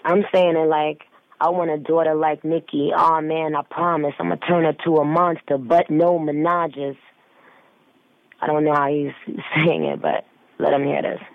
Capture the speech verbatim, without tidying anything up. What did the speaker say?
I'm saying it like, I want a daughter like Nikki. Oh, man, I promise I'm going to turn her to a monster, but no menages. I don't know how he's saying it, but let him hear this.